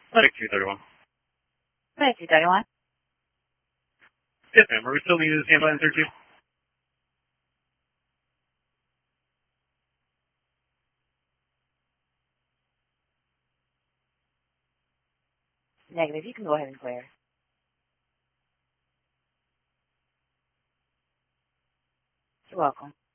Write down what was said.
Clinic 231. Clinic 231. Yes, ma'am. Are we still needing to stand by in 32? Negative. You can go ahead and clear. You're welcome.